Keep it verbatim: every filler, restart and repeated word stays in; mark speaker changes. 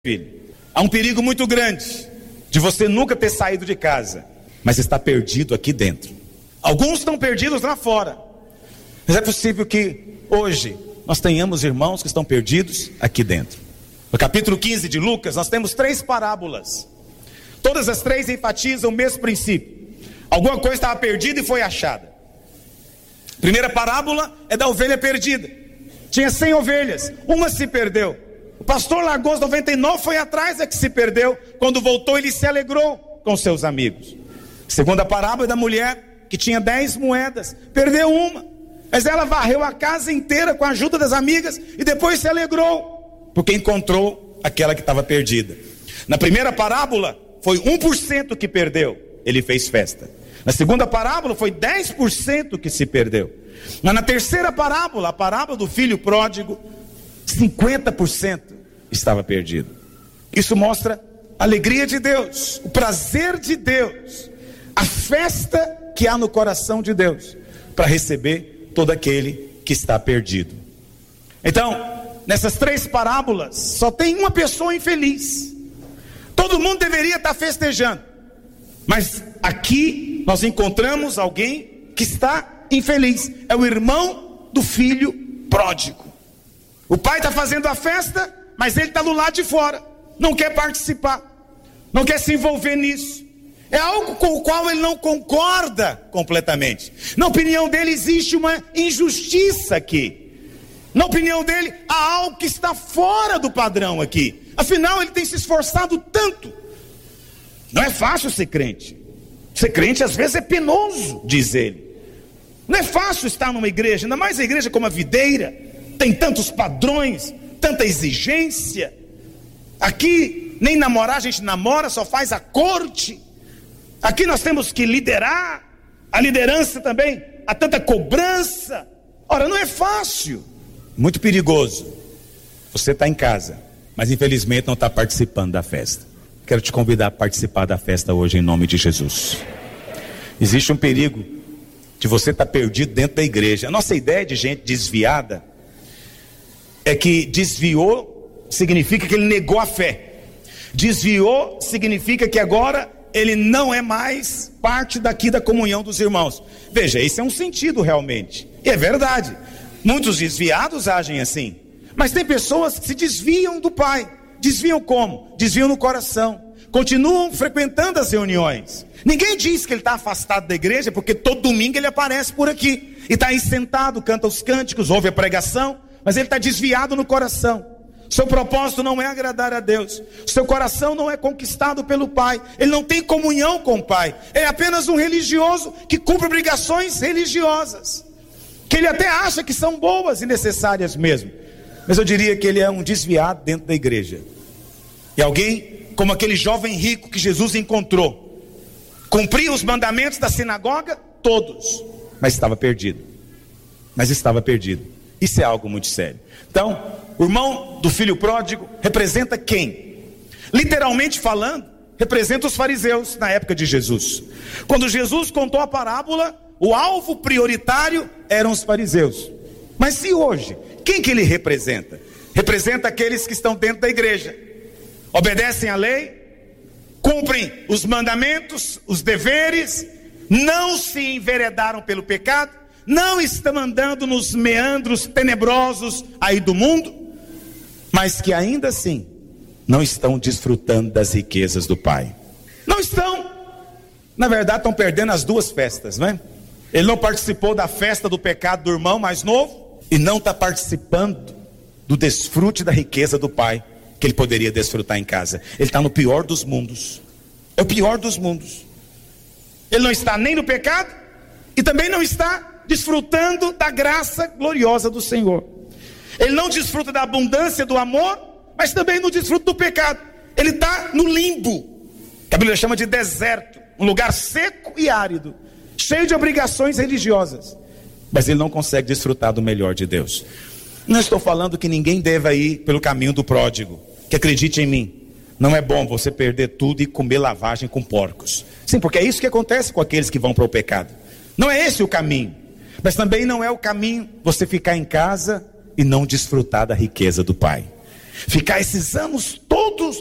Speaker 1: filho. Há um perigo muito grande de você nunca ter saído de casa, mas está perdido aqui dentro. Alguns estão perdidos lá fora, mas é possível que hoje nós tenhamos irmãos que estão perdidos aqui dentro. No capítulo quinze de Lucas, nós temos três parábolas. Todas as três enfatizam o mesmo princípio. Alguma coisa estava perdida e foi achada. A primeira parábola é da ovelha perdida. Tinha cem ovelhas, uma se perdeu. O pastor largou as noventa e nove, foi atrás da que se perdeu. Quando voltou, ele se alegrou com seus amigos. A segunda parábola é da mulher que tinha dez moedas, perdeu uma, mas ela varreu a casa inteira com a ajuda das amigas e depois se alegrou, porque encontrou aquela que estava perdida. Na primeira parábola, foi um por cento que perdeu, ele fez festa. Na segunda parábola, foi dez por cento que se perdeu. Mas na terceira parábola, a parábola do filho pródigo, cinquenta por cento estava perdido. Isso mostra a alegria de Deus, o prazer de Deus, a festa que há no coração de Deus para receber todo aquele que está perdido. Então, nessas três parábolas, só tem uma pessoa infeliz. Todo mundo deveria estar festejando, mas aqui nós encontramos alguém que está infeliz. É o irmão do filho pródigo. O pai está fazendo a festa, mas ele está do lado de fora, não quer participar, não quer se envolver nisso. É algo com o qual ele não concorda completamente. Na opinião dele existe uma injustiça aqui. Na opinião dele há algo que está fora do padrão aqui. Afinal, ele tem se esforçado tanto. Não é fácil ser crente. Ser crente às vezes é penoso, diz ele. Não é fácil estar numa igreja, ainda mais a igreja como a videira. Tem tantos padrões, tanta exigência. Aqui nem namorar a gente namora, só faz a corte. Aqui nós temos que liderar. A liderança também, há tanta cobrança. Ora, não é fácil. Muito perigoso. Você está em casa, mas infelizmente não está participando da festa. Quero te convidar a participar da festa hoje em nome de Jesus. Existe um perigo de você estar perdido dentro da igreja. A nossa ideia de gente desviada é que desviou significa que ele negou a fé. Desviou significa que agora ele não é mais parte daqui da comunhão dos irmãos. Veja, esse é um sentido realmente. E é verdade. Muitos desviados agem assim. Mas tem pessoas que se desviam do Pai. Desviam como? Desviam no coração. Continuam frequentando as reuniões. Ninguém diz que ele está afastado da igreja, porque todo domingo ele aparece por aqui. E está aí sentado, canta os cânticos, ouve a pregação. Mas ele está desviado no coração. Seu propósito não é agradar a Deus. Seu coração não é conquistado pelo Pai. Ele não tem comunhão com o Pai. É apenas um religioso que cumpre obrigações religiosas, que ele até acha que são boas e necessárias mesmo. Mas eu diria que ele é um desviado dentro da igreja. E alguém como aquele jovem rico que Jesus encontrou. Cumpria os mandamentos da sinagoga, todos. Mas estava perdido. Mas estava perdido. Isso é algo muito sério. Então, o irmão do filho pródigo representa quem? Literalmente falando, representa os fariseus na época de Jesus. Quando Jesus contou a parábola, o alvo prioritário eram os fariseus. Mas e hoje? Quem que ele representa? Representa aqueles que estão dentro da igreja. Obedecem à lei, cumprem os mandamentos, os deveres, não se enveredaram pelo pecado, não estão andando nos meandros tenebrosos aí do mundo, mas que ainda assim não estão desfrutando das riquezas do Pai. Não estão. Na verdade estão perdendo as duas festas, não é? Ele não participou da festa do pecado do irmão mais novo e não está participando do desfrute da riqueza do Pai que ele poderia desfrutar em casa. Ele está no pior dos mundos. É o pior dos mundos. Ele não está nem no pecado e também não está desfrutando da graça gloriosa do Senhor. Ele não desfruta da abundância do amor, mas também não desfruta do pecado. Ele está no limbo, que a Bíblia chama de deserto, um lugar seco e árido, cheio de obrigações religiosas, mas ele não consegue desfrutar do melhor de Deus. Não estou falando que ninguém deva ir pelo caminho do pródigo, que acredite em mim, não é bom você perder tudo e comer lavagem com porcos. Sim, porque é isso que acontece com aqueles que vão para o pecado. Não é esse o caminho. Mas também não é o caminho você ficar em casa e não desfrutar da riqueza do Pai. Ficar esses anos todos